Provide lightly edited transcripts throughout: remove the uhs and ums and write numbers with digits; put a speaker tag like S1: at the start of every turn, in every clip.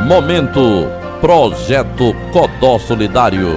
S1: Momento Projeto Codó Solidário.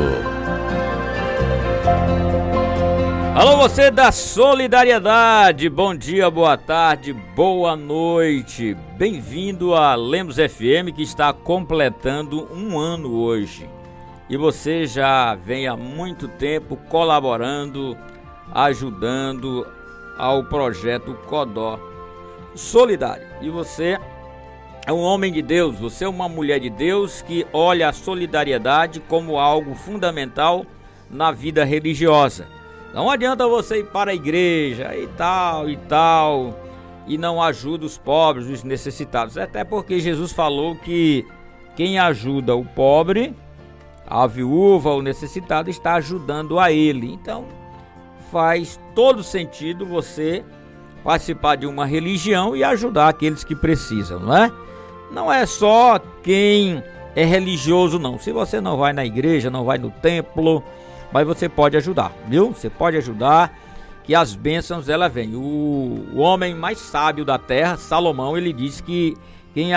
S2: Alô, você da solidariedade, bom dia, boa tarde, boa noite. Bem-vindo a Lemos FM, que está completando um ano hoje. E você já vem há muito tempo colaborando, ajudando ao projeto Codó Solidário. E você é um homem de Deus, você é uma mulher de Deus que olha a solidariedade como algo fundamental na vida religiosa. Não adianta você ir para a igreja e tal, e não ajuda os pobres, os necessitados. Até porque Jesus falou que quem ajuda o pobre, a viúva, o necessitado, está ajudando a ele. Então faz todo sentido você participar de uma religião e ajudar aqueles que precisam, não é? Não é só quem é religioso, não. Se você não vai na igreja, não vai no templo, mas você pode ajudar, viu? Você pode ajudar, que as bênçãos ela vêm. O homem mais sábio da terra, Salomão, ele diz que quem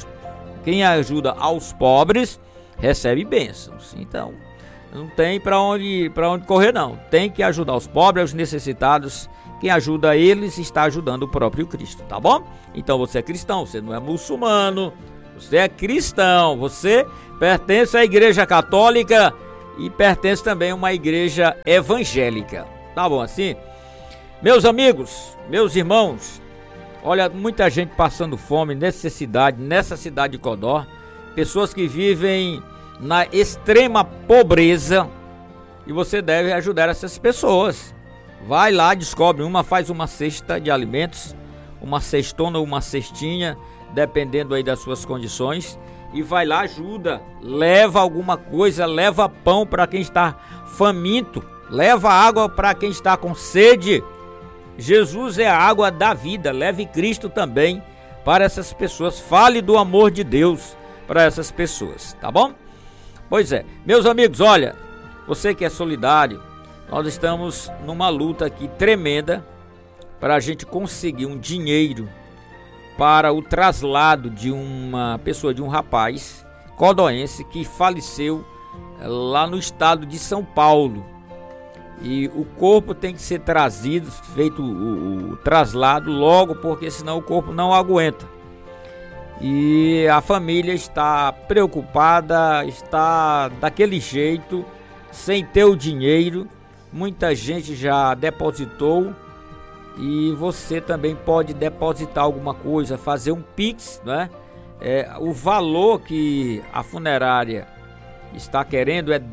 S2: ajuda aos pobres recebe bênçãos. Então, não tem para onde correr, não. Tem que ajudar os pobres, os necessitados. Quem ajuda eles está ajudando o próprio Cristo, tá bom? Então você é cristão, você não é muçulmano, você é cristão, você pertence à Igreja Católica e pertence também a uma igreja evangélica. Tá bom assim? Meus amigos, meus irmãos, olha, muita gente passando fome, necessidade nessa cidade de Codó, pessoas que vivem na extrema pobreza, e você deve ajudar essas pessoas. Vai lá, descobre uma, faz uma cesta de alimentos, uma cestona ou uma cestinha, dependendo aí das suas condições, e vai lá, ajuda, leva alguma coisa, leva pão para quem está faminto, leva água para quem está com sede. Jesus é a água da vida, leve Cristo também para essas pessoas, fale do amor de Deus para essas pessoas, tá bom? Pois é, meus amigos, olha, você que é solidário, nós estamos numa luta aqui tremenda para a gente conseguir um dinheiro para o traslado de uma pessoa, de um rapaz codoense que faleceu lá no estado de São Paulo. E o corpo tem que ser trazido, feito o traslado logo, porque senão o corpo não aguenta. E a família está preocupada, está daquele jeito, sem ter o dinheiro. Muita gente já depositou e você também pode depositar alguma coisa, fazer um Pix, né? O valor que a funerária está querendo é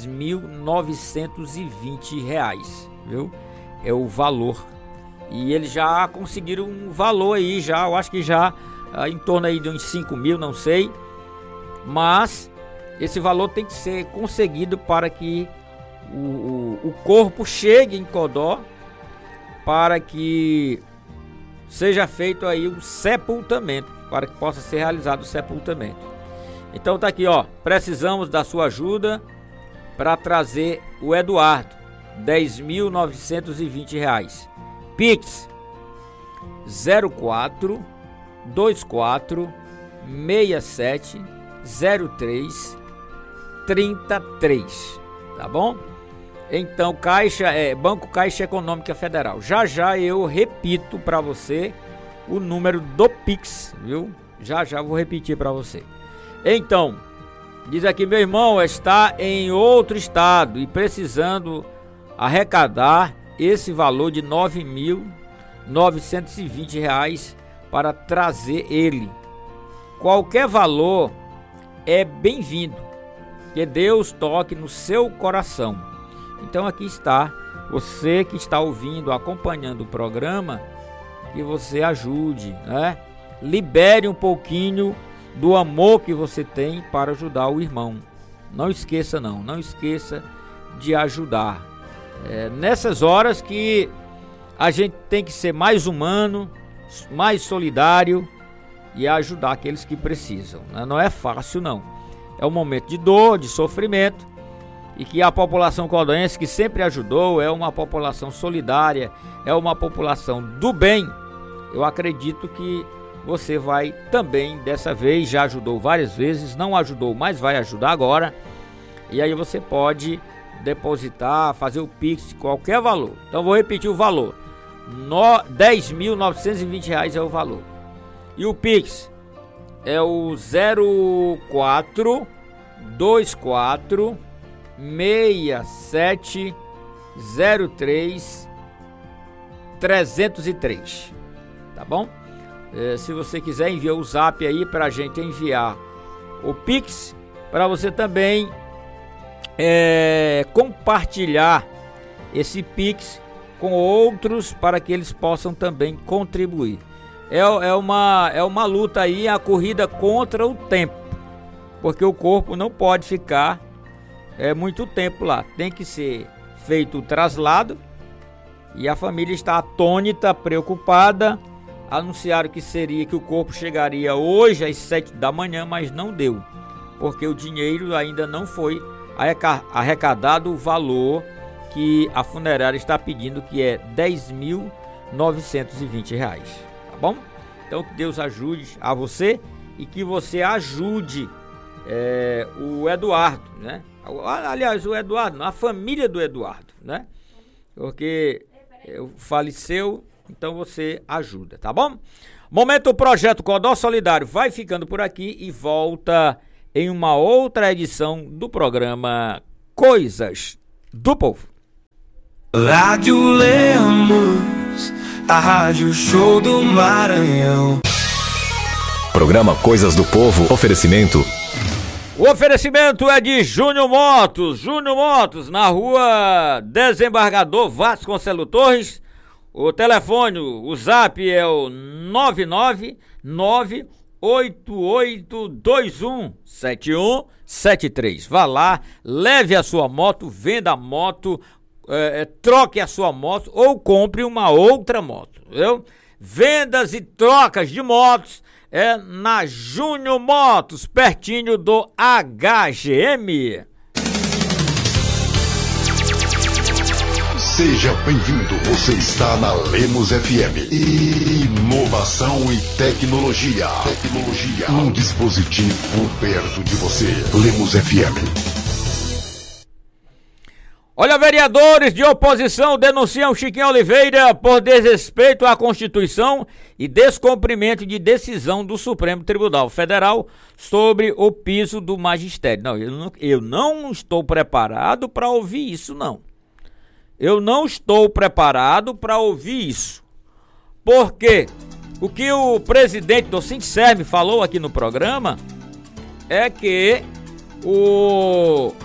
S2: R$10.920, viu? É o valor. E eles já conseguiram um valor aí, já, eu acho que já em torno aí de uns 5 mil, não sei. Mas esse valor tem que ser conseguido para que o corpo chegue em Codó, para que seja feito aí o sepultamento, para que possa ser realizado o sepultamento. Então tá aqui, ó, precisamos da sua ajuda para trazer o Eduardo, R$10.920. Pix 04 24 67 03 33, tá bom? Então, Banco Caixa Econômica Federal. Já eu repito para você o número do Pix, viu? Já vou repetir para você. Então, diz aqui, meu irmão está em outro estado e precisando arrecadar esse valor de R$9.920 para trazer ele. Qualquer valor é bem-vindo, que Deus toque no seu coração. Então aqui está, você que está ouvindo, acompanhando o programa, que você ajude, né? Libere um pouquinho do amor que você tem para ajudar o irmão. Não esqueça de ajudar. Nessas horas que a gente tem que ser mais humano, mais solidário e ajudar aqueles que precisam, né? Não é fácil, não. É um momento de dor, de sofrimento, e que a população codoense, que sempre ajudou, é uma população solidária, é uma população do bem. Eu acredito que você vai também, dessa vez, já ajudou várias vezes, não ajudou, mas vai ajudar agora. E aí você pode depositar, fazer o Pix de qualquer valor. Então vou repetir o valor. R$10.920 é o valor. E o Pix é o 0424 67 03 303. Tá bom? Se você quiser, envia o zap aí pra gente enviar o Pix, para você também compartilhar esse Pix com outros, para que eles possam também contribuir. É uma luta aí, a corrida contra o tempo, porque o corpo não pode ficar muito tempo lá, tem que ser feito o traslado, e a família está atônita, preocupada. Anunciaram que o corpo chegaria hoje às 7 da manhã, mas não deu, porque o dinheiro ainda não foi arrecadado, o valor que a funerária está pedindo, que é R$10.920, tá bom? Então que Deus ajude a você e que você ajude o Eduardo, né? Aliás, o Eduardo, a família do Eduardo, né? Porque faleceu, então você ajuda, tá bom? Momento Projeto Codó Solidário vai ficando por aqui e volta em uma outra edição do programa Coisas do Povo.
S3: Rádio Lemos, a Rádio Show do Maranhão.
S4: Programa Coisas do Povo, oferecimento.
S2: O oferecimento é de Júnior Motos. Júnior Motos, na rua Desembargador Vasconcelos Torres. O telefone, o zap é o 999-8821-7173. Vá lá, leve a sua moto, venda a moto, troque a sua moto ou compre uma outra moto, viu? Vendas e trocas de motos na Júnior Motos, pertinho do HGM.
S5: Seja bem-vindo, você está na Lemos FM. Inovação e tecnologia. Um dispositivo perto de você. Lemos FM.
S2: Olha, vereadores de oposição denunciam Chiquinho Oliveira por desrespeito à Constituição e descumprimento de decisão do Supremo Tribunal Federal sobre o piso do magistério. Não, eu não estou preparado para ouvir isso, não. Eu não estou preparado para ouvir isso. Porque o que o presidente do Sincerme falou aqui no programa é que o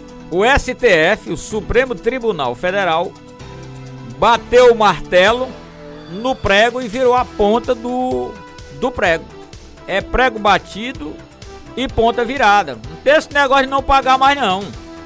S2: STF, o Supremo Tribunal Federal, bateu o martelo no prego e virou a ponta do prego. É prego batido e ponta virada. Não tem esse negócio de não pagar mais, não.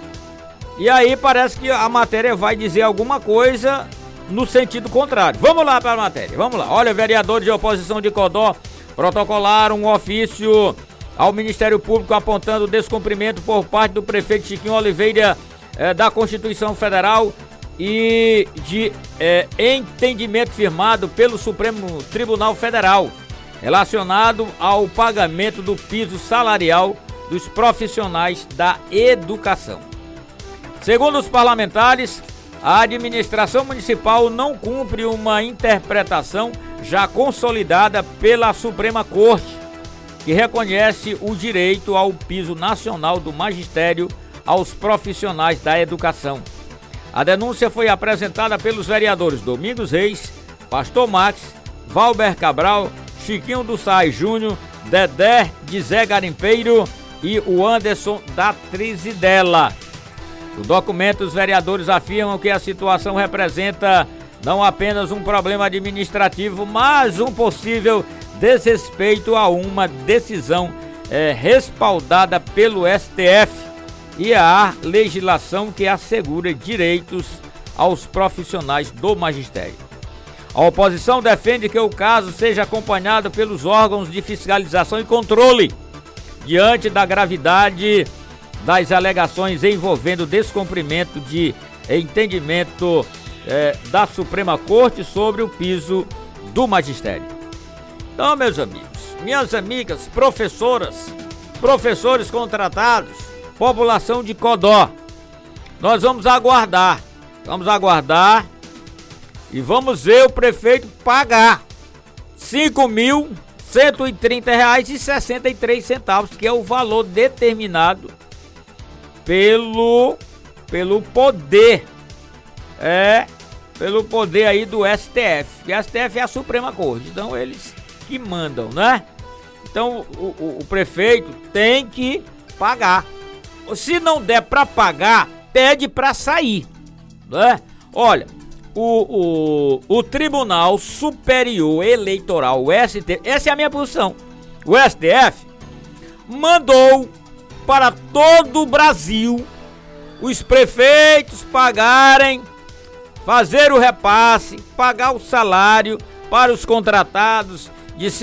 S2: E aí parece que a matéria vai dizer alguma coisa no sentido contrário. Vamos lá para a matéria, vamos lá. Olha, vereadores de oposição de Codó protocolaram um ofício ao Ministério Público apontando o descumprimento por parte do prefeito Chiquinho Oliveira da Constituição Federal e de entendimento firmado pelo Supremo Tribunal Federal relacionado ao pagamento do piso salarial dos profissionais da educação. Segundo os parlamentares, a administração municipal não cumpre uma interpretação já consolidada pela Suprema Corte, que reconhece o direito ao piso nacional do magistério aos profissionais da educação. A denúncia foi apresentada pelos vereadores Domingos Reis, Pastor Max, Valber Cabral, Chiquinho do Sai Júnior, Dedé de Zé Garimpeiro e o Anderson da Trizidela. No documento, os vereadores afirmam que a situação representa não apenas um problema administrativo, mas um possível desrespeito a uma decisão respaldada pelo STF e a legislação que assegura direitos aos profissionais do magistério. A oposição defende que o caso seja acompanhado pelos órgãos de fiscalização e controle, diante da gravidade das alegações envolvendo descumprimento de entendimento da Suprema Corte sobre o piso do magistério. Então, meus amigos, minhas amigas, professoras, professores contratados, população de Codó, nós vamos aguardar e vamos ver o prefeito pagar R$ 5.130,63, que é o valor determinado pelo poder, pelo poder aí do STF. E a STF é a Suprema Corte, então eles que mandam, né? Então o prefeito tem que pagar. Se não der para pagar, pede para sair, né? Olha, o Tribunal Superior Eleitoral, o STF, essa é a minha posição. O STF mandou para todo o Brasil os prefeitos pagarem, fazer o repasse, pagar o salário para os contratados de R$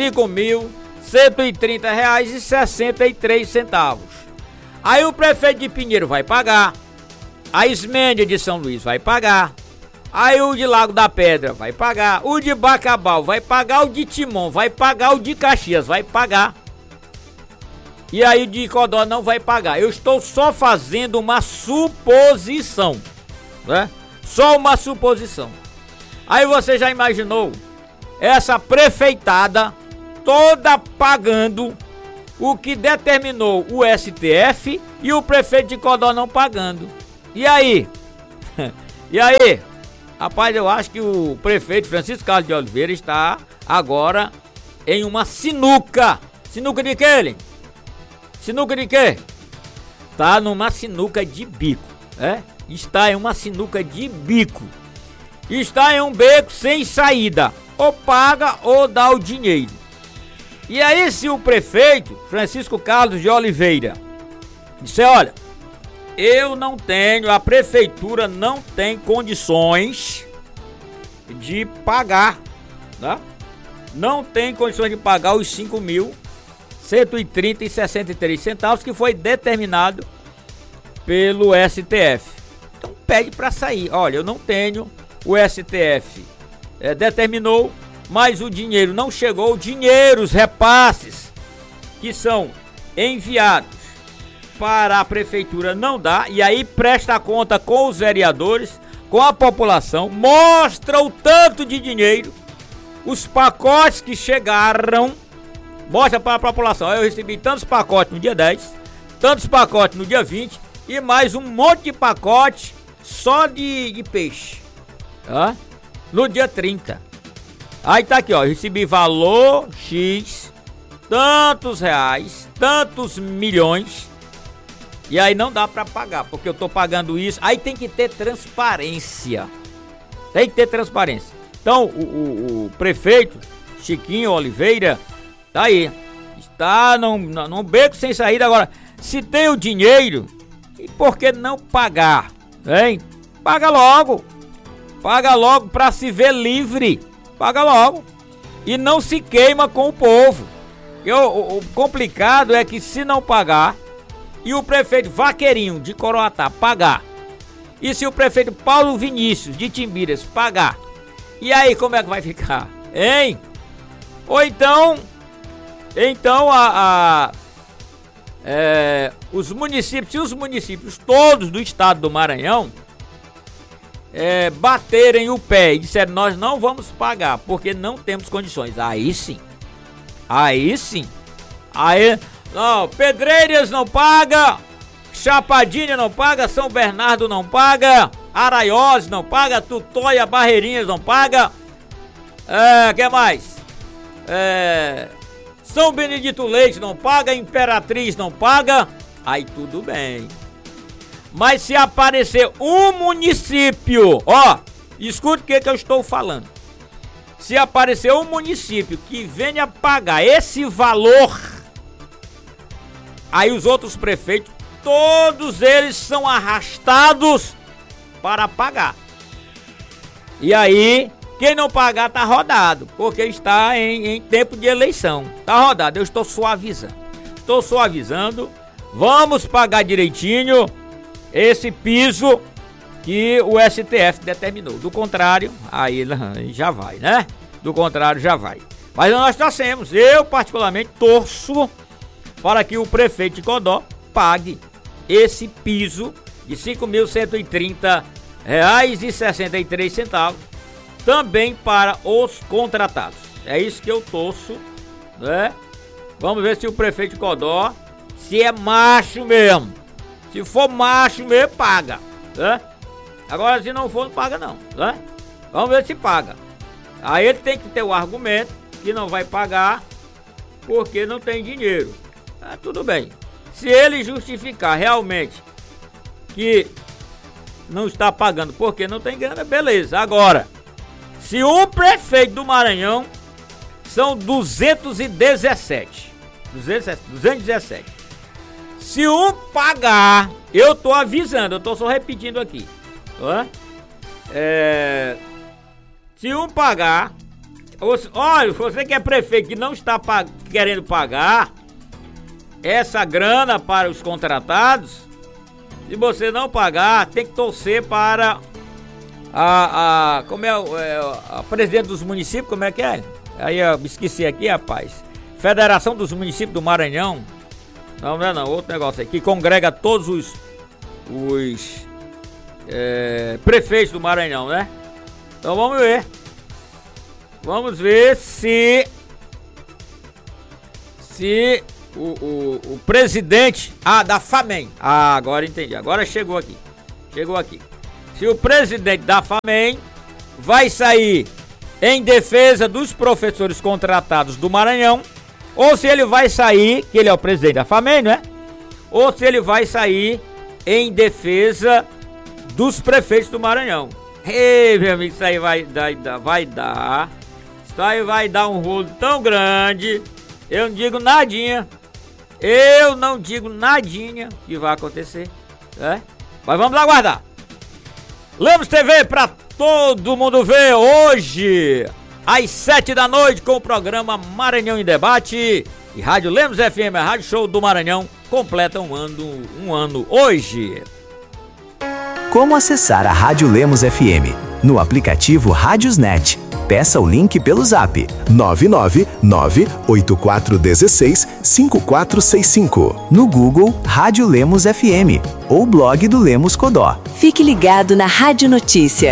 S2: 5.130,63. Aí o prefeito de Pinheiro vai pagar, a Ismênia de São Luís vai pagar, aí o de Lago da Pedra vai pagar, o de Bacabal vai pagar, o de Timon vai pagar, o de Caxias vai pagar. E aí o de Codó não vai pagar. Eu estou só fazendo uma suposição, né? Só uma suposição. Aí você já imaginou essa prefeitada toda pagando o que determinou o STF e o prefeito de Codó não pagando. E aí? E aí? Rapaz, eu acho que o prefeito Francisco Carlos de Oliveira está agora em uma sinuca. Sinuca de quê, Ellen? Sinuca de quê? Tá numa sinuca de bico, Está em uma sinuca de bico. Está em um beco sem saída. Ou paga ou dá o dinheiro. E aí, se o prefeito Francisco Carlos de Oliveira disser, olha, eu não tenho, a prefeitura não tem condições de pagar, né? Não tem condições de pagar os R$ 5.130,63 que foi determinado pelo STF. Então pede para sair. Olha, eu não tenho, o STF determinou, mas o dinheiro não chegou. O dinheiro, os repasses que são enviados para a prefeitura não dá. E aí presta conta com os vereadores, com a população, mostra o tanto de dinheiro, os pacotes que chegaram, mostra para a população. Eu recebi tantos pacotes no dia 10, tantos pacotes no dia 20 e mais um monte de pacote só de peixe, no dia 30. Aí tá aqui, ó, eu recebi valor X, tantos reais, tantos milhões, e aí não dá pra pagar, porque eu tô pagando isso. Aí tem que ter transparência. Tem que ter transparência. Então, o prefeito Chiquinho Oliveira tá aí. Está num beco sem saída. Agora, se tem o dinheiro, e por que não pagar? Hein? Paga logo. Paga logo pra se ver livre. Paga logo. E não se queima com o povo. O complicado é que se não pagar, e o prefeito Vaqueirinho de Coroatá pagar, e se o prefeito Paulo Vinícius de Timbiras pagar, e aí como é que vai ficar? Hein? Ou então os municípios, se os municípios todos do estado do Maranhão baterem o pé e disserem, nós não vamos pagar porque não temos condições, aí sim, aí não, Pedreiras não paga, Chapadinha não paga, São Bernardo não paga, Araiós não paga, Tutóia, Barreirinhas não paga, que mais? São Benedito Leite não paga, Imperatriz não paga, aí tudo bem. Mas se aparecer um município, escute o que eu estou falando. Se aparecer um município que venha pagar esse valor, aí os outros prefeitos, todos eles são arrastados para pagar. E aí, quem não pagar tá rodado, porque está em tempo de eleição. Tá rodado, eu estou suavizando. Vamos pagar direitinho esse piso que o STF determinou. Do contrário, aí já vai, né? Do contrário, já vai. Mas nós torcemos, eu particularmente torço para que o prefeito de Codó pague esse piso de R$ 5.130,63 também para os contratados. É isso que eu torço, né? Vamos ver se o prefeito de Codó, se é macho mesmo. Se for macho mesmo, paga, né? Agora, se não for, não paga não, né? Vamos ver se paga. Aí ele tem que ter o argumento que não vai pagar porque não tem dinheiro. Tudo bem. Se ele justificar realmente que não está pagando porque não tem grana, beleza. Agora, se o prefeito do Maranhão são 217. Se um pagar, eu tô avisando, eu tô só repetindo aqui. Se um pagar, olha, você que é prefeito que não está querendo pagar essa grana para os contratados, se você não pagar, tem que torcer para a presidente dos municípios, como é que é? Aí eu me esqueci aqui, rapaz. Federação dos Municípios do Maranhão. Não, outro negócio aí, que congrega todos os prefeitos do Maranhão, né? Então vamos ver. Vamos ver se o presidente da FAMEM. Agora entendi. Agora chegou aqui. Se o presidente da FAMEM vai sair em defesa dos professores contratados do Maranhão, ou se ele vai sair, que ele é o presidente da FAMEM, não é? Ou se ele vai sair em defesa dos prefeitos do Maranhão. Ei, meu amigo, isso aí vai dar um rolo tão grande. Eu não digo nadinha que vai acontecer, né? Mas vamos aguardar. Lemos TV pra todo mundo ver hoje, às 7 da noite, com o programa Maranhão em Debate. E Rádio Lemos FM, a Rádio Show do Maranhão, completa um ano hoje.
S6: Como acessar a Rádio Lemos FM? No aplicativo Rádiosnet. Peça o link pelo zap 999-8416-5465. No Google, Rádio Lemos FM ou blog do Lemos Codó.
S7: Fique ligado na Rádio Notícia.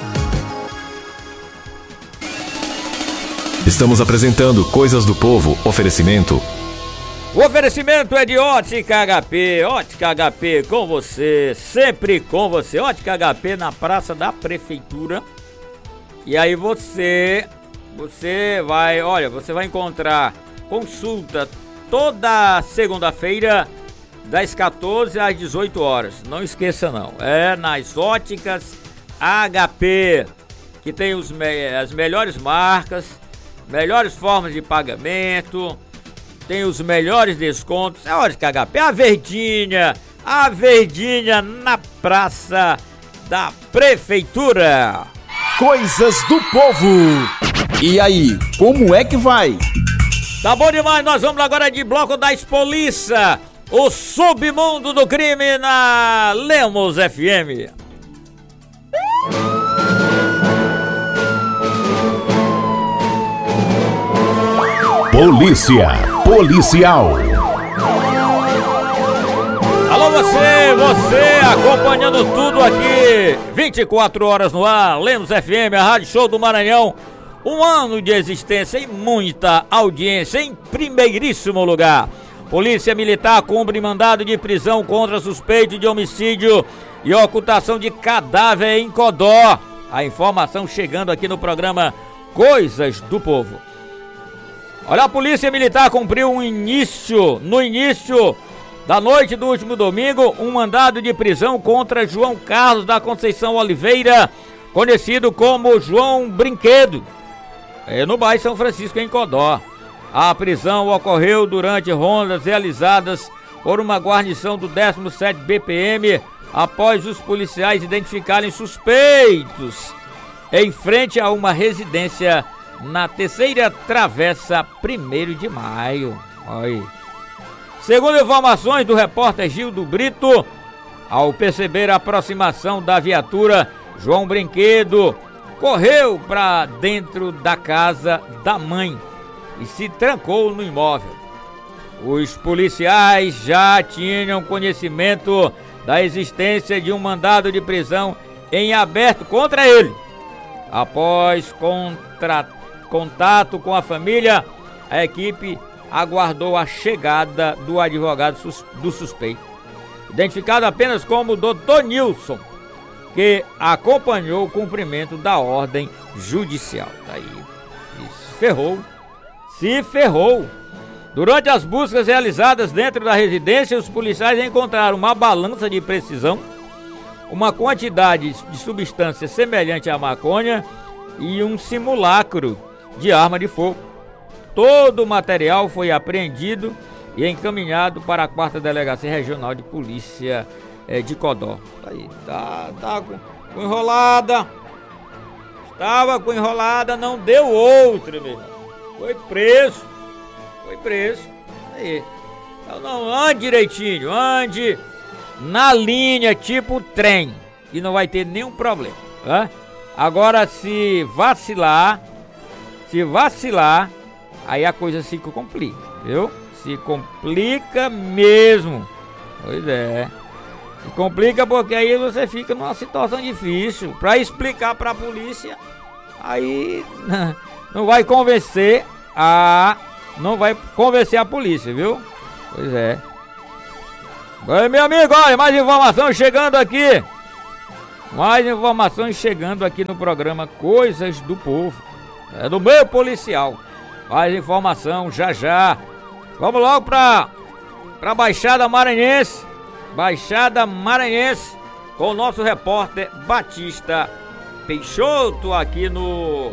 S4: Estamos apresentando Coisas do Povo. Oferecimento.
S2: O oferecimento é de Ótica HP. Ótica HP com você, sempre com você. Ótica HP na Praça da Prefeitura. E aí você vai encontrar consulta toda segunda-feira das 14 às 18 horas. Não esqueça não, é nas Óticas HP, que tem as melhores marcas, melhores formas de pagamento, tem os melhores descontos. É Ótica HP, a Verdinha na Praça da Prefeitura.
S8: Coisas do Povo. E aí, como é que vai?
S2: Tá bom demais, nós vamos agora de bloco da Expoliça, o submundo do crime na Lemos FM.
S8: Policial.
S2: Alô você acompanhando tudo aqui, 24 horas no ar, Lemos FM, a Rádio Show do Maranhão, um ano de existência e muita audiência em primeiríssimo lugar. Polícia Militar cumpre mandado de prisão contra suspeito de homicídio e ocultação de cadáver em Codó. A informação chegando aqui no programa Coisas do Povo. Olha, a Polícia Militar cumpriu no início da noite do último domingo, um mandado de prisão contra João Carlos da Conceição Oliveira, conhecido como João Brinquedo, no bairro São Francisco, em Codó. A prisão ocorreu durante rondas realizadas por uma guarnição do 17º BPM, após os policiais identificarem suspeitos em frente a uma residência na Terceira Travessa, 1º de Maio. Olha. Segundo informações do repórter Gildo Brito, ao perceber a aproximação da viatura, João Brinquedo correu para dentro da casa da mãe e se trancou no imóvel. Os policiais já tinham conhecimento da existência de um mandado de prisão em aberto contra ele. Após contato com a família, a equipe aguardou a chegada do advogado do suspeito, identificado apenas como Dr. Nilson, que acompanhou o cumprimento da ordem judicial. Aí, se ferrou. Durante as buscas realizadas dentro da residência, os policiais encontraram uma balança de precisão, uma quantidade de substância semelhante à maconha e um simulacro de arma de fogo. Todo o material foi apreendido e encaminhado para a 4ª Delegacia Regional de Polícia de Codó. Aí, tá com enrolada. Estava com enrolada, não deu outra, meu irmão. Foi preso. Aí. Então não ande direitinho, ande na linha tipo trem e não vai ter nenhum problema, tá? Agora se vacilar, aí a coisa se complica, viu? Se complica mesmo. Pois é. Se complica porque aí você fica numa situação difícil. Pra explicar pra polícia, aí não vai convencer a polícia, viu? Pois é. Oi, meu amigo, olha, mais informações chegando aqui. No programa Coisas do Povo. É do meio policial. Mais informação já. Vamos logo pra Baixada Maranhense. Com o nosso repórter Batista Peixoto aqui no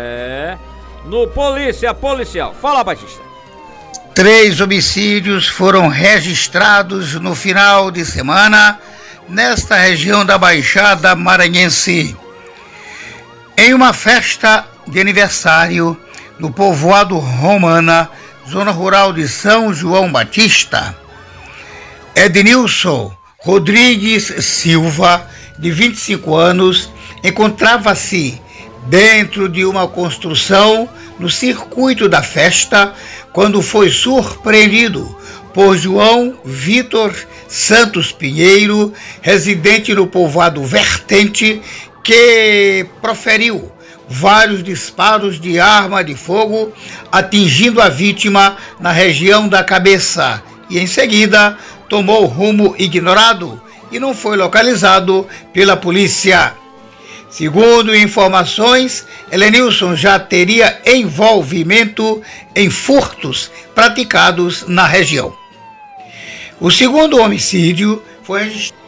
S2: Polícia Policial. Fala, Batista.
S9: 3 homicídios foram registrados no final de semana nesta região da Baixada Maranhense. Em uma festa de aniversário no povoado Romana, zona rural de São João Batista, Ednilson Rodrigues Silva, de 25 anos, encontrava-se dentro de uma construção no circuito da festa quando foi surpreendido por João Vitor Santos Pinheiro, residente no povoado Vertente, que proferiu vários disparos de arma de fogo, atingindo a vítima na região da cabeça e em seguida tomou rumo ignorado e não foi localizado pela polícia. Segundo informações, Helenilson já teria envolvimento em furtos praticados na região. O segundo homicídio foi registrado.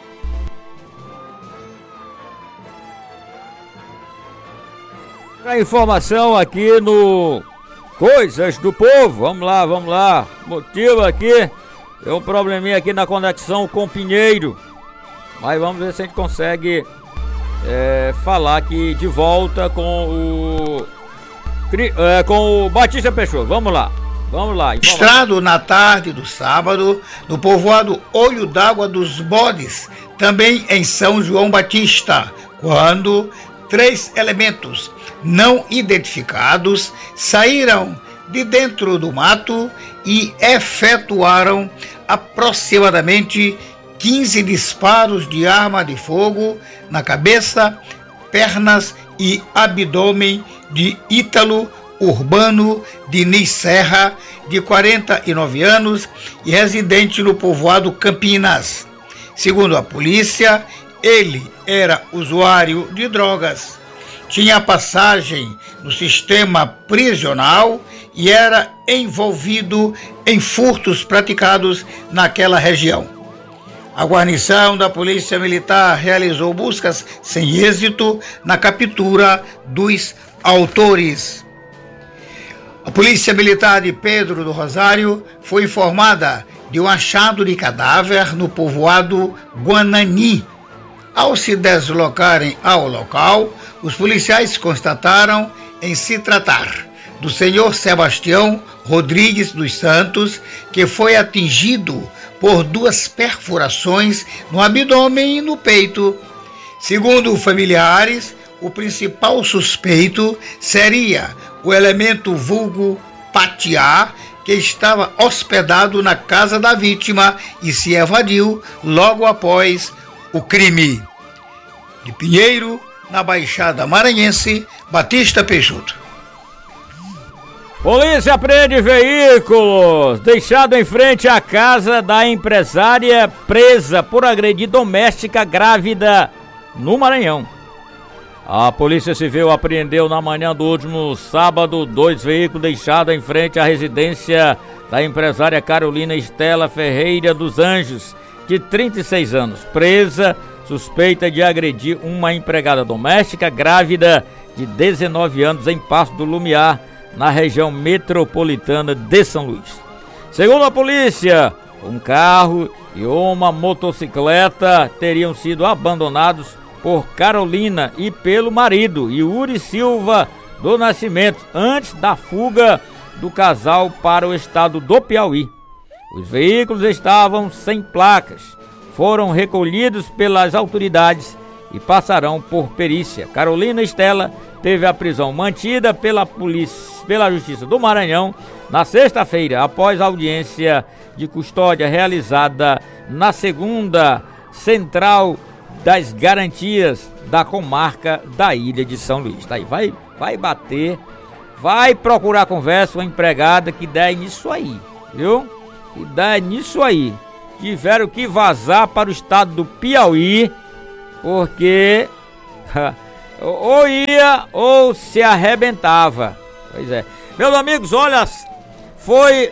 S2: A informação aqui no Coisas do Povo. Vamos lá. Motivo aqui. Tem um probleminha aqui na conexão com Pinheiro. Mas vamos ver se a gente consegue falar aqui de volta com o Batista Peixoto. Vamos lá.
S9: Registrado na tarde do sábado no povoado Olho d'Água dos Bodes, também em São João Batista, quando 3 elementos não identificados saíram de dentro do mato e efetuaram aproximadamente 15 disparos de arma de fogo na cabeça, pernas e abdômen de Ítalo Urbano Diniz Serra, de 49 anos e residente no povoado Campinas. Segundo a polícia, ele era usuário de drogas, tinha passagem no sistema prisional e era envolvido em furtos praticados naquela região. A guarnição da Polícia Militar realizou buscas sem êxito na captura dos autores. A Polícia Militar de Pedro do Rosário foi informada de um achado de cadáver no povoado Guanani. Ao se deslocarem ao local, os policiais constataram em se tratar do senhor Sebastião Rodrigues dos Santos, que foi atingido por 2 perfurações no abdômen e no peito. Segundo familiares, o principal suspeito seria o elemento vulgo Patiá, que estava hospedado na casa da vítima e se evadiu logo após o crime. De Pinheiro, na Baixada Maranhense, Batista Peixoto.
S2: Polícia prende veículos deixado em frente à casa da empresária presa por agredir doméstica grávida no Maranhão. A Polícia Civil apreendeu na manhã do último sábado 2 veículos deixados em frente à residência da empresária Carolina Estela Ferreira dos Anjos, de 36 anos, presa, suspeita de agredir uma empregada doméstica grávida de 19 anos em Passo do Lumiar, na região metropolitana de São Luís. Segundo a polícia, um carro e uma motocicleta teriam sido abandonados por Carolina e pelo marido, Yuri Silva do Nascimento, antes da fuga do casal para o estado do Piauí. Os veículos estavam sem placas, foram recolhidos pelas autoridades e passarão por perícia. Carolina Estela teve a prisão mantida pela Justiça do Maranhão na sexta-feira, após a audiência de custódia realizada na segunda Central das Garantias da comarca da Ilha de São Luís. Tá aí, vai bater, vai procurar conversa com a empregada que der nisso aí, viu? Que der nisso aí. Tiveram que vazar para o estado do Piauí, porque ou ia ou se arrebentava. Pois é. Meus amigos, olha, foi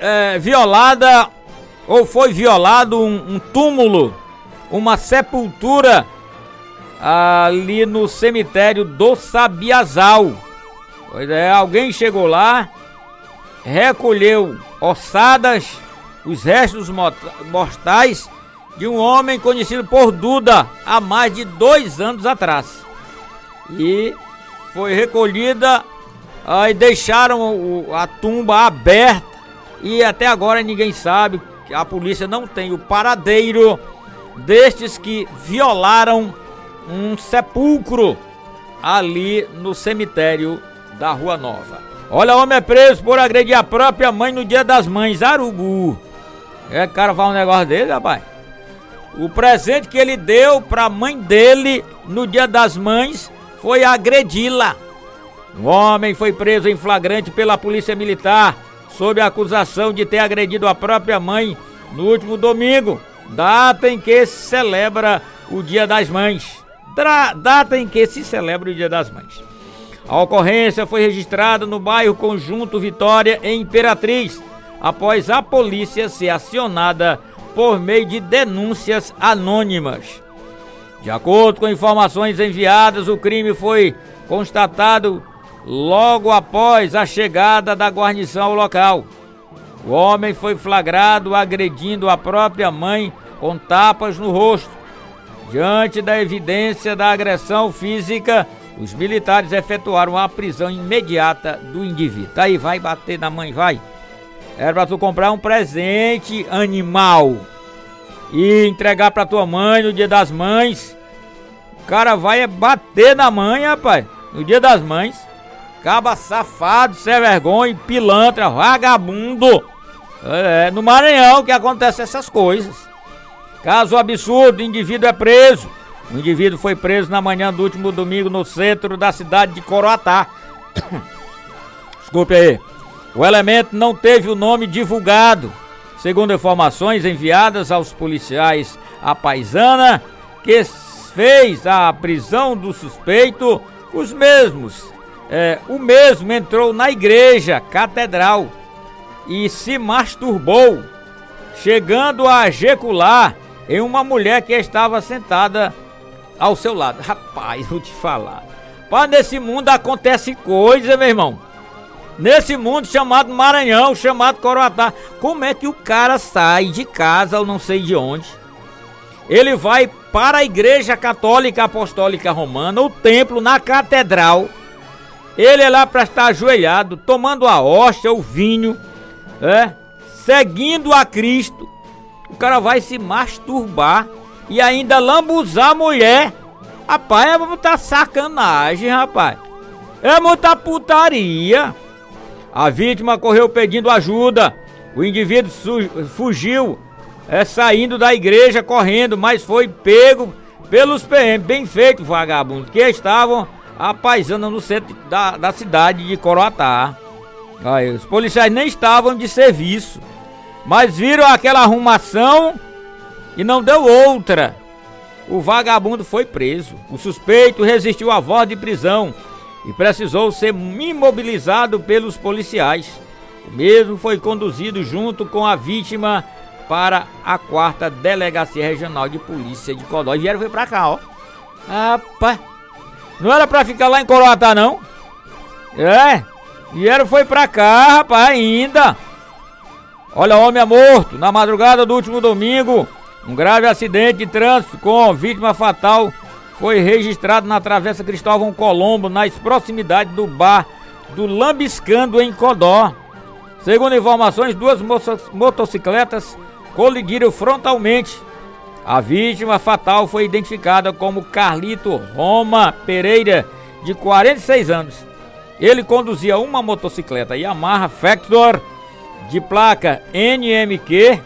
S2: violado um túmulo, uma sepultura ali no cemitério do Sabiazal. Pois é, alguém chegou lá, recolheu ossadas, os restos mortais de um homem conhecido por Duda há mais de 2 anos atrás. E foi recolhida, e deixaram a tumba aberta e até agora ninguém sabe, a polícia não tem o paradeiro destes que violaram um sepulcro ali no cemitério da Rua Nova. Olha, homem é preso por agredir a própria mãe no Dia das Mães, Arubu. É, cara, faz um negócio dele, rapaz. O presente que ele deu pra mãe dele no Dia das Mães foi agredi-la. Um homem foi preso em flagrante pela Polícia Militar sob a acusação de ter agredido a própria mãe no último domingo, data em que se celebra o Dia das Mães. A ocorrência foi registrada no bairro Conjunto Vitória, em Imperatriz, após a polícia ser acionada por meio de denúncias anônimas. De acordo com informações enviadas, o crime foi constatado logo após a chegada da guarnição ao local. O homem foi flagrado agredindo a própria mãe com tapas no rosto. Diante da evidência da agressão física, os militares efetuaram a prisão imediata do indivíduo. Tá aí, vai bater na mãe, vai. Era pra tu comprar um presente animal e entregar pra tua mãe no Dia das Mães. O cara vai bater na mãe, rapaz, no Dia das Mães. Caba safado, sem vergonha, pilantra, vagabundo. É no Maranhão que acontecem essas coisas. Caso absurdo, o indivíduo é preso. O indivíduo foi preso na manhã do último domingo no centro da cidade de Coroatá. Desculpe aí. O elemento não teve o nome divulgado. Segundo informações enviadas aos policiais, a paisana que fez a prisão do suspeito, o mesmo entrou na igreja catedral e se masturbou, chegando a ejacular em uma mulher que estava sentada ao seu lado. Rapaz, vou te falar. Pá, nesse mundo acontece coisa, meu irmão. Nesse mundo chamado Maranhão, chamado Coroatá. Como é que o cara sai de casa, eu não sei de onde? Ele vai para a Igreja Católica Apostólica Romana, o templo na catedral. Ele é lá para estar ajoelhado, tomando a hóstia, o vinho, seguindo a Cristo. O cara vai se masturbar e ainda lambuzar a mulher. Rapaz, é muita sacanagem, rapaz. É muita putaria. A vítima correu pedindo ajuda. O indivíduo fugiu, saindo da igreja correndo, mas foi pego pelos PM, bem feito, vagabundo, que estavam apaisando no centro da cidade de Coroatá. Aí, os policiais nem estavam de serviço, mas viram aquela arrumação e não deu outra. O vagabundo foi preso. O suspeito resistiu à voz de prisão e precisou ser imobilizado pelos policiais. O mesmo foi conduzido junto com a vítima para a 4ª Delegacia Regional de Polícia de Codó. E vieram foi pra cá, ó. Rapaz, não era pra ficar lá em Coroatá, não? Vieram foi pra cá, rapaz, ainda. Olha, homem é morto na madrugada do último domingo. Um grave acidente de trânsito com vítima fatal foi registrado na Travessa Cristóvão Colombo, nas proximidades do bar do Lambiscando, em Codó. Segundo informações, 2 motocicletas colidiram frontalmente. A vítima fatal foi identificada como Carlito Roma Pereira, de 46 anos. Ele conduzia uma motocicleta Yamaha Factor de placa NMQ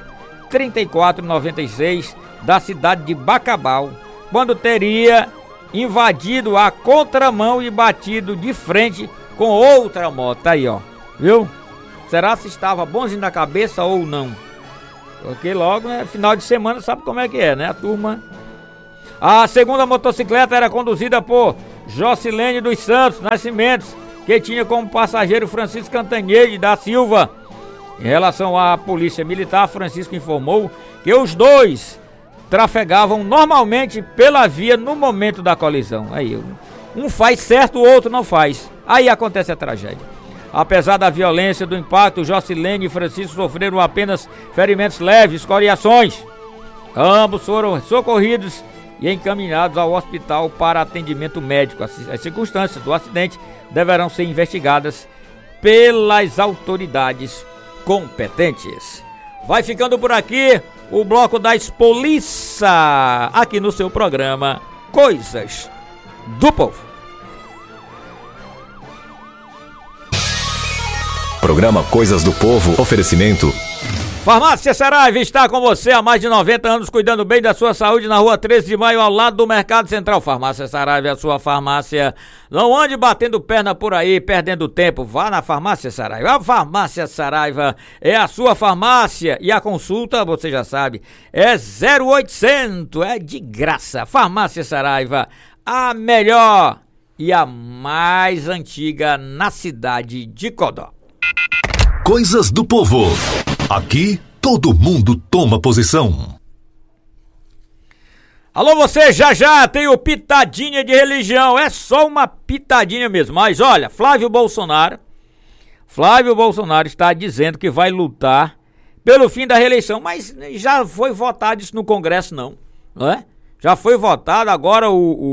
S2: 3496 da cidade de Bacabal, quando teria invadido a contramão e batido de frente com outra moto. Aí, ó, viu? Será se estava bonzinho na cabeça ou não? Porque logo, né, final de semana, sabe como é que é, né, a turma? A segunda motocicleta era conduzida por Jocilene dos Santos Nascimentos, que tinha como passageiro Francisco Cantanhede da Silva. Em relação à polícia militar, Francisco informou que os dois trafegavam normalmente pela via no momento da colisão. Aí, um faz certo, o outro não faz. Aí acontece a tragédia. Apesar da violência do impacto, Jocilene e Francisco sofreram apenas ferimentos leves, escoriações. Ambos foram socorridos e encaminhados ao hospital para atendimento médico. As circunstâncias do acidente deverão ser investigadas pelas autoridades competentes. Vai ficando por aqui o bloco das polícia, aqui no seu programa Coisas do Povo.
S4: Programa Coisas do Povo, oferecimento.
S2: Farmácia Saraiva está com você há mais de 90 anos, cuidando bem da sua saúde, na rua 13 de maio, ao lado do Mercado Central. Farmácia Saraiva é a sua farmácia. Não ande batendo perna por aí, perdendo tempo. Vá na Farmácia Saraiva. A Farmácia Saraiva é a sua farmácia. E a consulta, você já sabe, é 0800, é de graça. Farmácia Saraiva, a melhor e a mais antiga na cidade de Codó.
S5: Coisas do Povo. Aqui, todo mundo toma posição.
S2: Alô, você, já tem o Pitadinha de Religião. É só uma pitadinha mesmo. Mas olha, Flávio Bolsonaro está dizendo que vai lutar pelo fim da reeleição. Mas já foi votado isso no Congresso, não é? Já foi votado, agora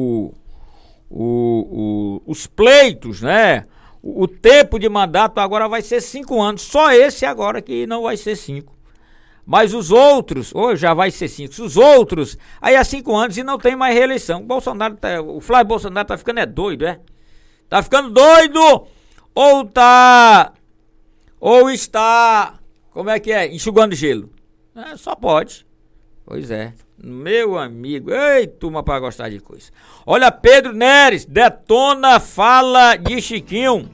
S2: os pleitos, né? O tempo de mandato agora vai ser 5 anos. Só esse agora que não vai ser 5. Mas os outros, já vai ser 5. Os outros, aí há 5 anos e não tem mais reeleição. O Flávio Bolsonaro tá ficando doido, é? Tá ficando doido? Ou está, como é que é? Enxugando gelo. Só pode. Pois é. Meu amigo, ei, turma pra gostar de coisa. Olha, Pedro Neres detona fala de Chiquinho.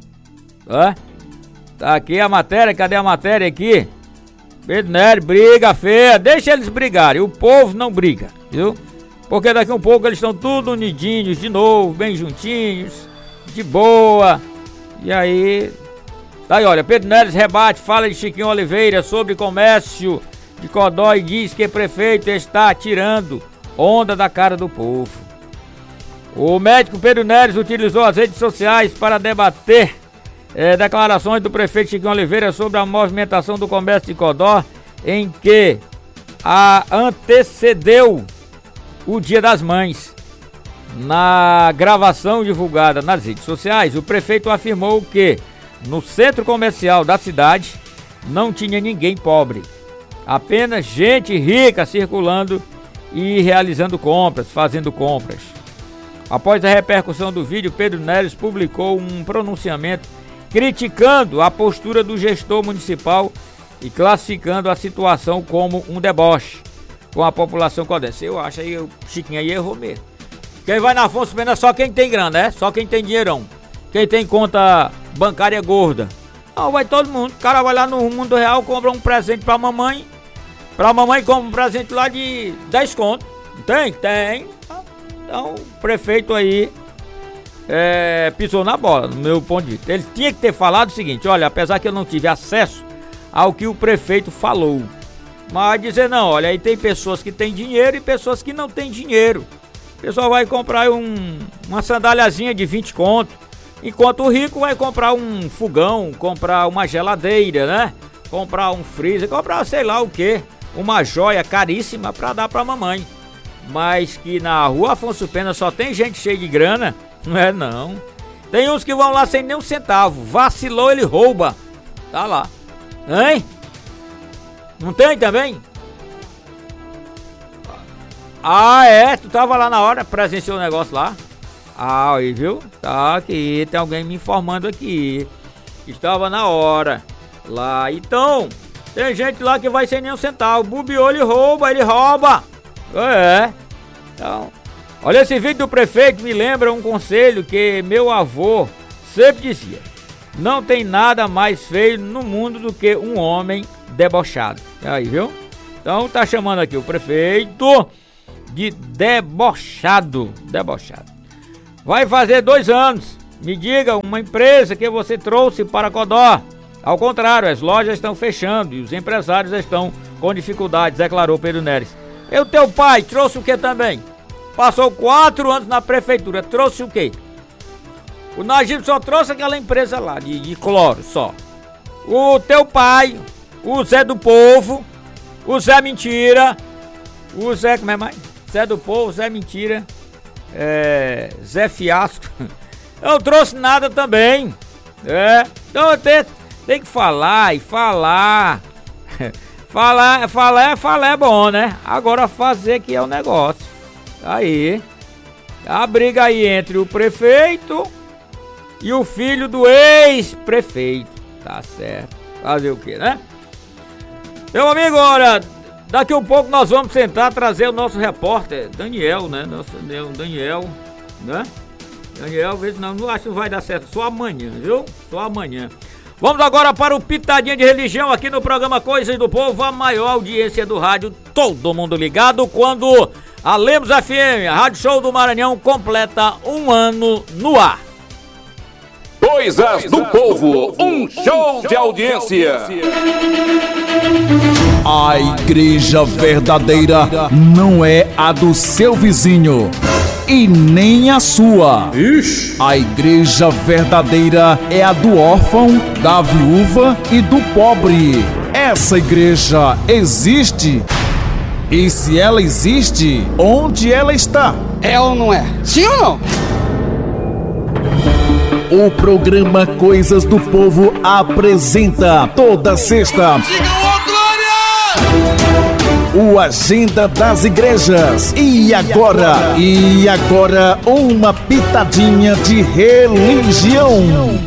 S2: Tá aqui a matéria, cadê a matéria aqui? Pedro Neres, briga feia, deixa eles brigarem, o povo não briga, viu? Porque daqui a um pouco eles estão tudo unidinhos de novo, bem juntinhos, de boa. E aí, tá aí, olha, Pedro Neres rebate fala de Chiquinho Oliveira sobre comércio de Codó e diz que o prefeito está tirando onda da cara do povo. O médico Pedro Neres utilizou as redes sociais para debater declarações do prefeito Chiquinho Oliveira sobre a movimentação do comércio de Codó, em que antecedeu o Dia das Mães. Na gravação divulgada nas redes sociais, o prefeito afirmou que no centro comercial da cidade não tinha ninguém pobre. Apenas gente rica circulando e realizando compras, fazendo compras. Após a repercussão do vídeo, Pedro Neres publicou um pronunciamento criticando a postura do gestor municipal e classificando a situação como um deboche com a população codense. Eu acho aí, o Chiquinho aí errou mesmo. Quem vai na Afonso Pena é só quem tem grana, né? Só quem tem dinheirão. Quem tem conta bancária gorda. Não, vai todo mundo. O cara vai lá no Mundo Real, compra um presente pra mamãe. Pra mamãe compra um presente lá de 10 conto. Tem? Tem. Então, o prefeito aí pisou na bola, no meu ponto de vista. Ele tinha que ter falado o seguinte: olha, apesar que eu não tive acesso ao que o prefeito falou, mas dizer não, olha, aí tem pessoas que têm dinheiro e pessoas que não têm dinheiro. O pessoal vai comprar uma sandáliazinha de 20 conto, enquanto o rico vai comprar um fogão, comprar uma geladeira, né? Comprar um freezer, comprar sei lá o que, uma joia caríssima pra dar pra mamãe. Mas que na rua Afonso Pena só tem gente cheia de grana, não é não. Tem uns que vão lá sem nem um centavo, vacilou, ele rouba. Tá lá. Hein? Não tem também? Ah, é? Tu tava lá na hora, presenciou o negócio lá? Ah, aí, viu? Tá aqui, tem alguém me informando aqui. Estava na hora lá. Então, tem gente lá que vai sem nem um centavo. Bobeou, ele rouba. É. Então, olha, esse vídeo do prefeito me lembra um conselho que meu avô sempre dizia: não tem nada mais feio no mundo do que um homem debochado. Aí, viu? Então tá chamando aqui o prefeito de debochado. Vai fazer 2 anos. Me diga uma empresa que você trouxe para Codó. Ao contrário, as lojas estão fechando e os empresários estão com dificuldades, declarou Pedro Neres. E o teu pai trouxe o que também? Passou 4 anos na prefeitura, trouxe o quê? O Najib só trouxe aquela empresa lá, de cloro, só. O teu pai, o Zé do Povo, o Zé Mentira, o Zé, como é mais? Zé do Povo, Zé Mentira, Zé Fiasco. Não trouxe nada também. Então tem que falar e falar. falar é bom, né? Agora fazer que é o negócio. Aí, a briga aí entre o prefeito e o filho do ex-prefeito. Tá certo. Fazer o que, né? Meu amigo, olha, daqui a pouco nós vamos tentar trazer o nosso repórter Daniel, né? Daniel, né? Daniel, não acho que vai dar certo. Só amanhã, viu? Só amanhã. Vamos agora para o Pitadinha de Religião aqui no programa Coisas do Povo, a maior audiência do rádio, todo mundo ligado, quando a Lemos FM, a Rádio Show do Maranhão, completa 1 ano no ar.
S1: Coisas do Povo, um show de audiência.
S8: A igreja verdadeira não é a do seu vizinho e nem a sua. Ixi. A igreja verdadeira é a do órfão, da viúva e do pobre. Essa igreja existe? E se ela existe, onde ela está?
S10: É ou não é? Sim ou não?
S8: O programa Coisas do Povo apresenta toda sexta o Agenda das Igrejas. E agora, uma pitadinha de religião.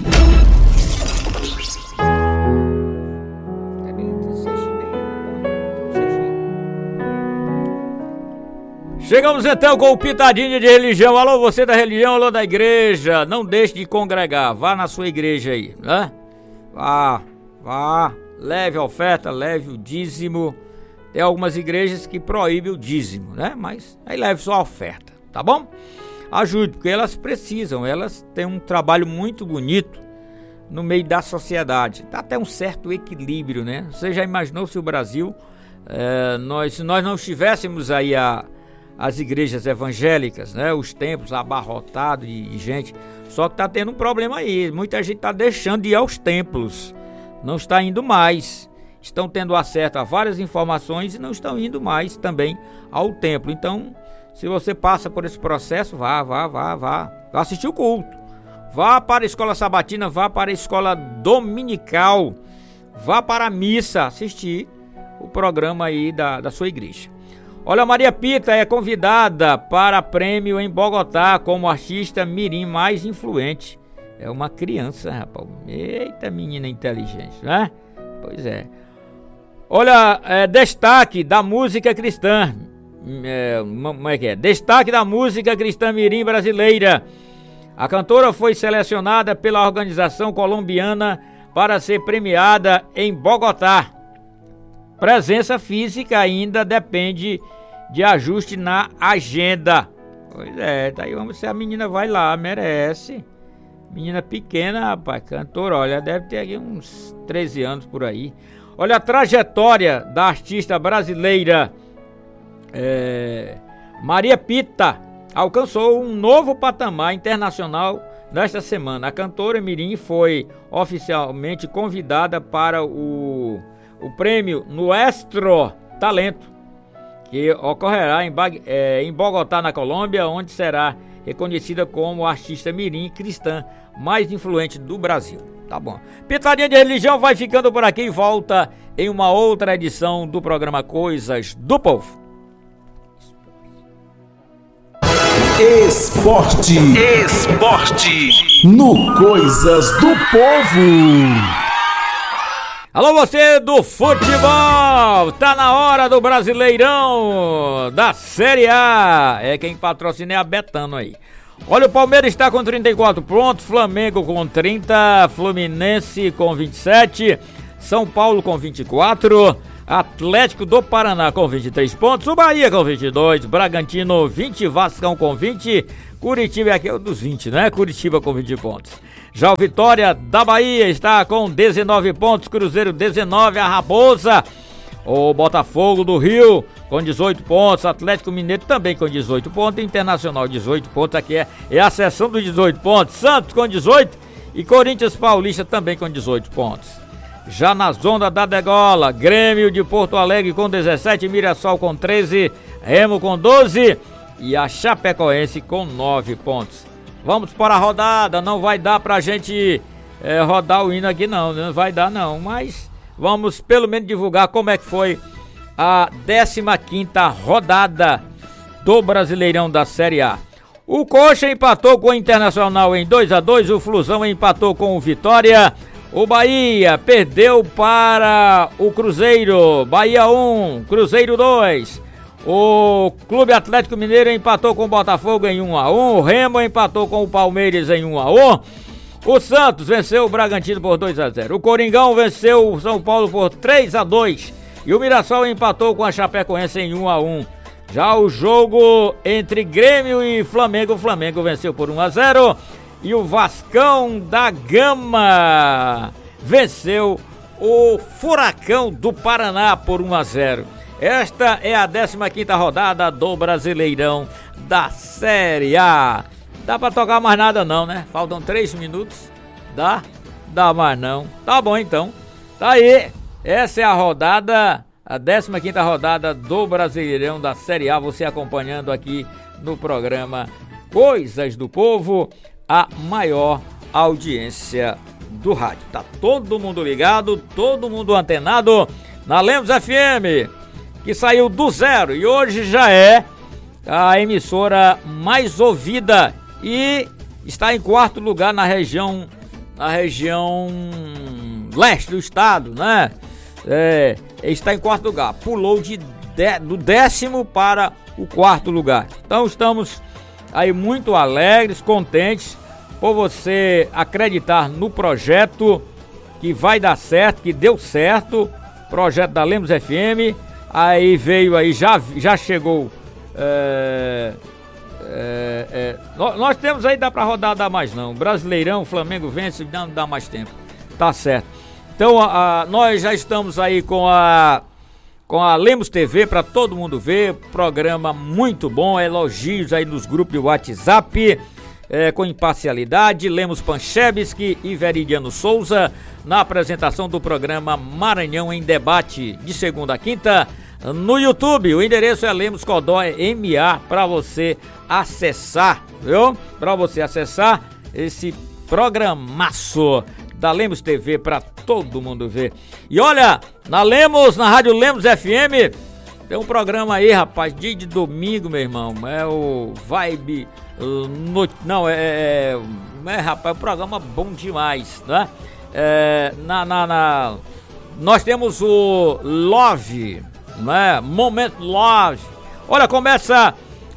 S2: Chegamos então com o Pitadinha de Religião. Alô, você da religião, alô da igreja. Não deixe de congregar, vá na sua igreja aí, né? Vá, leve a oferta, leve o dízimo. Tem algumas igrejas que proíbem o dízimo, né? Mas aí leve só a oferta, tá bom? Ajude, porque elas precisam, elas têm um trabalho muito bonito no meio da sociedade. Tá até um certo equilíbrio, né? Você já imaginou se o Brasil, se nós não tivéssemos aí as igrejas evangélicas, né? Os templos abarrotados de gente. Só que tá tendo um problema aí. Muita gente tá deixando de ir aos templos. Não está indo mais. Estão tendo acesso a várias informações e não estão indo mais também ao templo. Então, se você passa por esse processo, vá assistir o culto. Vá para a escola sabatina, vá para a escola dominical. Vá para a missa assistir o programa aí da sua igreja. Olha, Maria Pita é convidada para prêmio em Bogotá como artista mirim mais influente. É uma criança, rapaz. Eita, menina inteligente, né? Pois é. Olha, destaque da música cristã. Como é que é? Destaque da música cristã mirim brasileira. A cantora foi selecionada pela organização colombiana para ser premiada em Bogotá. Presença física ainda depende de ajuste na agenda. Pois é, tá aí, vamos ver se a menina vai lá, merece. Menina pequena, rapaz, cantora, olha, deve ter aqui uns 13 anos por aí. Olha a trajetória da artista brasileira Maria Pita. Alcançou um novo patamar internacional nesta semana. A cantora mirim foi oficialmente convidada para o prêmio Nuestro Talento, que ocorrerá em Bogotá, na Colômbia, onde será reconhecida como a artista mirim cristã mais influente do Brasil. Tá bom. Pitadinha de religião vai ficando por aqui e volta em uma outra edição do programa Coisas do Povo.
S8: Esporte no Coisas do Povo.
S2: Alô, você do futebol, tá na hora do Brasileirão da Série A. Quem patrocina é a Betano aí. Olha, o Palmeiras está com 34 pontos, Flamengo com 30, Fluminense com 27, São Paulo com 24, Atlético do Paraná com 23 pontos, o Bahia com 22, Bragantino 20, Vascão com 20, Curitiba aqui é o dos 20, né? Curitiba com 20 pontos. Já o Vitória da Bahia está com 19 pontos, Cruzeiro 19, a Raposa, o Botafogo do Rio com 18 pontos, Atlético Mineiro também com 18 pontos, Internacional 18 pontos, aqui é a seção dos 18 pontos, Santos com 18 e Corinthians Paulista também com 18 pontos. Já na zona da degola, Grêmio de Porto Alegre com 17, Mirassol com 13, Remo com 12 e a Chapecoense com 9 pontos. Vamos para a rodada, não vai dar pra gente rodar o hino aqui não vai dar não, mas vamos pelo menos divulgar como é que foi a 15ª rodada do Brasileirão da Série A. O Coxa empatou com o Internacional em 2-2, o Flusão empatou com o Vitória, o Bahia perdeu para o Cruzeiro, Bahia 1, Cruzeiro 2. O Clube Atlético Mineiro empatou com o Botafogo em 1-1, o Remo empatou com o Palmeiras em 1-1, o Santos venceu o Bragantino por 2-0, o Coringão venceu o São Paulo por 3-2 e o Mirassol empatou com a Chapecoense em 1-1. Já o jogo entre Grêmio e Flamengo, o Flamengo venceu por 1-0 e o Vascão da Gama venceu o Furacão do Paraná por 1-0. Esta é a 15ª rodada do Brasileirão da Série A. Dá pra tocar mais nada não, né? Faltam 3 minutos. Dá mais não. Tá bom então. Tá aí. Essa é a rodada, a 15ª rodada do Brasileirão da Série A. Você acompanhando aqui no programa Coisas do Povo, a maior audiência do rádio. Tá todo mundo ligado, todo mundo antenado na Lemos FM, que saiu do zero e hoje já é a emissora mais ouvida e está em 4º lugar na região leste do estado, né? Está em 4º lugar, pulou do 10º para o 4º lugar. Então estamos aí muito alegres, contentes por você acreditar no projeto que vai dar certo, que deu certo, projeto da Lemos FM. Aí veio aí, já chegou. Nós temos aí, dá pra rodar, dá mais não. Brasileirão, Flamengo vence, não dá mais tempo. Tá certo. Então nós já estamos aí com a Lemos TV para todo mundo ver. Programa muito bom, elogios aí nos grupos de WhatsApp. Com imparcialidade, Lemos Panchevski e Veridiano Souza na apresentação do programa Maranhão em Debate, de segunda a quinta, no YouTube. O endereço é Lemos Codói MA para você acessar, viu? Para você acessar esse programaço da Lemos TV para todo mundo ver. E olha, na Rádio Lemos FM, Tem um programa aí, rapaz, dia de domingo, meu irmão. É o Vibe... rapaz, é um programa bom demais, né? Nós temos o Love, né? Momento Love. Olha, começa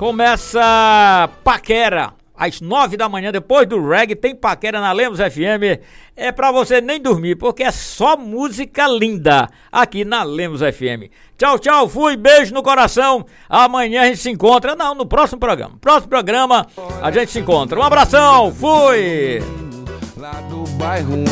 S2: Paquera. Às 9 da manhã, depois do reggae, tem Paquera na Lemos FM. É pra você nem dormir, porque é só música linda aqui na Lemos FM. Tchau, tchau, fui, beijo no coração. Amanhã a gente se encontra, no próximo programa. Próximo programa a gente se encontra. Um abração, fui!
S3: Lá do bairro